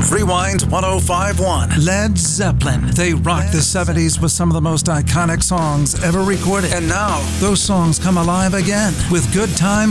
Rewind 1051. Led Zeppelin. They rocked the 70s with some of the most iconic songs ever recorded. And now, those songs come alive again with Good Time